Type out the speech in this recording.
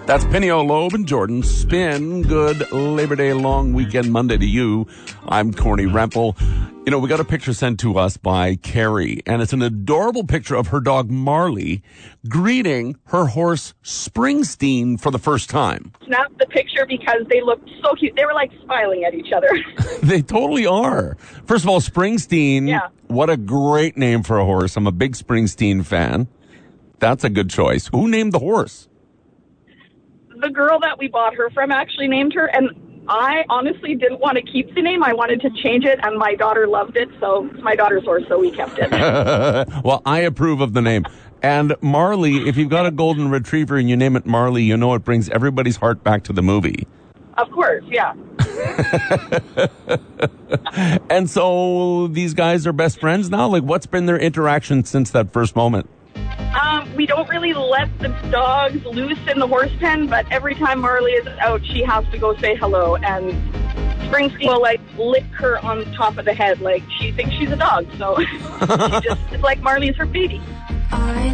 That's Pinio Loeb and Jordan Spin. Good Labor Day long weekend Monday to you. I'm Corny Rempel. You know, we got a picture sent to us by Carrie, and it's an adorable picture of her dog Marley greeting her horse Springsteen for the first time. Snapped the picture because they looked so cute. They were like smiling at each other. They totally are. First of all, Springsteen, Yeah. What a great name for a horse. I'm a big Springsteen fan. That's a good choice. Who named the horse? The girl that we bought her from actually named her, and I honestly didn't want to keep the name. I wanted to change it, and my daughter loved it, so it's my daughter's horse, so we kept it. Well, I approve of the name. And Marley, if you've got a golden retriever and you name it Marley, you know it brings everybody's heart back to the movie. Of course, yeah. And so these guys are best friends now? Like, what's been their interaction since that first moment? We don't really let the dogs loose in the horse pen, but every time Marley is out, she has to go say hello, and Springsteen will, like, lick her on top of the head like she thinks she's a dog, so it's like Marley's her baby.